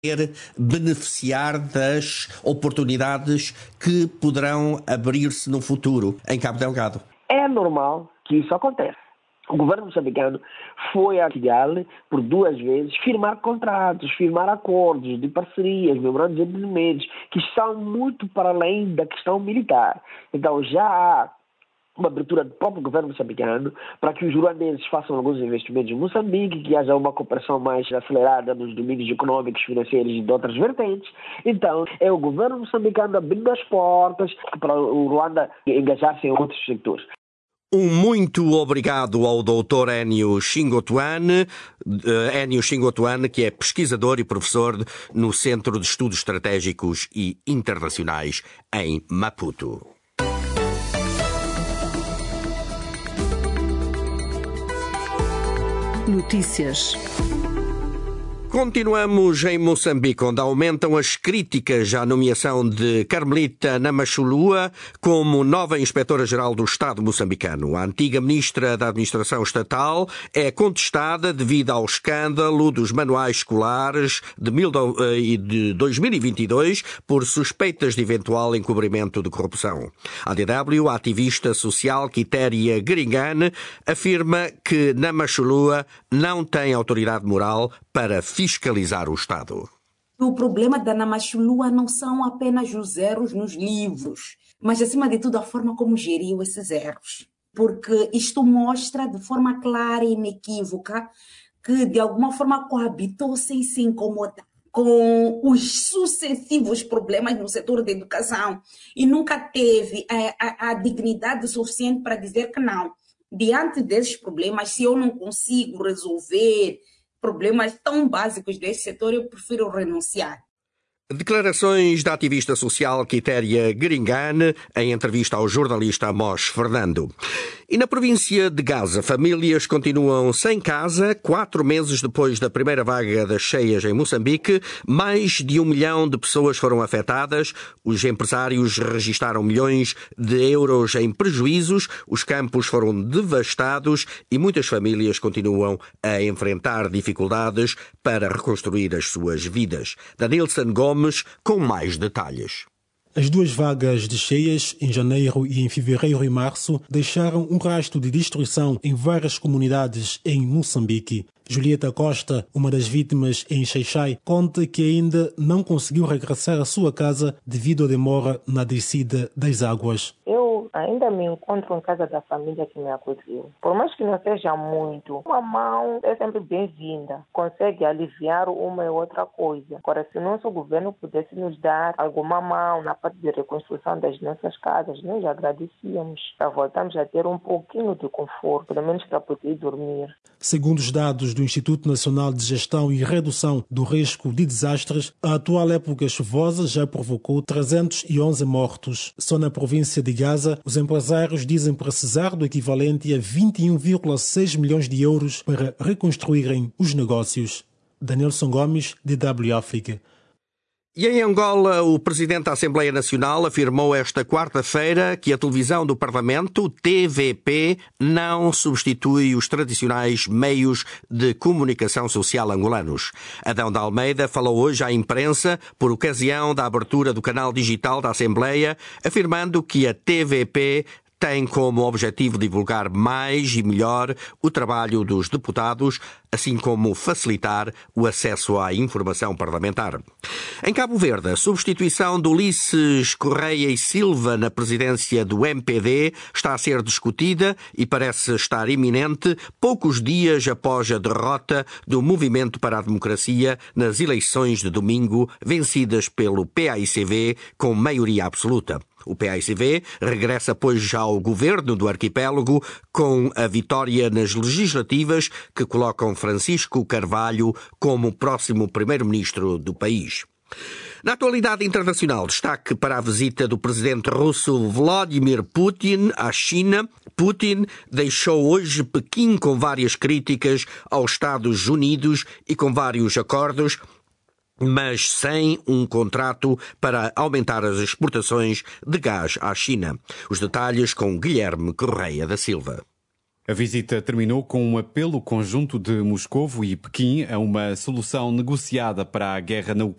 beneficiar das oportunidades que poderão abrir-se no futuro em Cabo Delgado. É normal que isso aconteça. O governo moçambicano foi a Kigali por 2 vezes firmar contratos, firmar acordos de parcerias, memorandos de entendimentos, que estão muito para além da questão militar. Então já há uma abertura do próprio governo moçambicano para que os ruandeses façam alguns investimentos em Moçambique, que haja uma cooperação mais acelerada nos domínios econômicos, financeiros e de outras vertentes. Então, é o governo moçambicano abrindo as portas para o Ruanda engajar-se em outros setores. Muito obrigado ao Dr. Enio Xingotuane, que é pesquisador e professor no Centro de Estudos Estratégicos e Internacionais em Maputo. Notícias. Continuamos em Moçambique, onde aumentam as críticas à nomeação de Carmelita Namachulua como nova inspetora-geral do Estado moçambicano. A antiga ministra da Administração Estatal é contestada devido ao escândalo dos manuais escolares de 2022 por suspeitas de eventual encobrimento de corrupção. A DW, a ativista social Quitéria Gringane, afirma que Namachulua não tem autoridade moral para fiscalizar o Estado. O problema da Namachulua não são apenas os erros nos livros, mas, acima de tudo, a forma como geriu esses erros. Porque isto mostra de forma clara e inequívoca que, de alguma forma, coabitou sem se incomodar com os sucessivos problemas no setor da educação e nunca teve a dignidade suficiente para dizer que não. Diante desses problemas, se eu não consigo resolver problemas tão básicos desse setor, eu prefiro renunciar. Declarações da ativista social Quitéria Gringane em entrevista ao jornalista Amos Fernando. E na província de Gaza, famílias continuam sem casa 4 meses depois da primeira vaga das cheias em Moçambique. Mais de 1 milhão de pessoas foram afetadas. Os empresários registaram milhões de euros em prejuízos. Os campos foram devastados e muitas famílias continuam a enfrentar dificuldades para reconstruir as suas vidas. Danilson Gomes com mais detalhes. As 2 vagas de cheias, em janeiro e em fevereiro e março, deixaram um rastro de destruição em várias comunidades em Moçambique. Julieta Costa, uma das vítimas em Xai-Xai, conta que ainda não conseguiu regressar à sua casa devido à demora na descida das águas. Eu ainda me encontro em casa da família que me acolheu. Por mais que não seja muito, uma mão é sempre bem-vinda. Consegue aliviar uma e outra coisa. Agora, se o nosso governo pudesse nos dar alguma mão na parte de reconstrução das nossas casas, nós agradecíamos. Para voltarmos a ter um pouquinho de conforto, pelo menos para poder dormir. Segundo os dados do Instituto Nacional de Gestão e Redução do Risco de Desastres, a atual época chuvosa já provocou 311 mortos. Só na província de Gaza, os empresários dizem precisar do equivalente a 21,6 milhões de euros para reconstruírem os negócios. Danilson Gomes, DW África. E em Angola, o Presidente da Assembleia Nacional afirmou esta quarta-feira que a televisão do Parlamento, TVP, não substitui os tradicionais meios de comunicação social angolanos. Adão de Almeida falou hoje à imprensa por ocasião da abertura do canal digital da Assembleia, afirmando que a TVP tem como objetivo divulgar mais e melhor o trabalho dos deputados, assim como facilitar o acesso à informação parlamentar. Em Cabo Verde, a substituição de Ulisses Correia e Silva na presidência do MPD está a ser discutida e parece estar iminente poucos dias após a derrota do Movimento para a Democracia nas eleições de domingo, vencidas pelo PAICV com maioria absoluta. O PAICV regressa, pois, ao governo do arquipélago com a vitória nas legislativas que colocam Francisco Carvalho como próximo primeiro-ministro do país. Na atualidade internacional, destaque para a visita do presidente russo Vladimir Putin à China. Putin deixou hoje Pequim com várias críticas aos Estados Unidos e com vários acordos, mas sem um contrato para aumentar as exportações de gás à China. Os detalhes com Guilherme Correia da Silva. A visita terminou com um apelo conjunto de Moscovo e Pequim a uma solução negociada para a guerra na Ucrânia.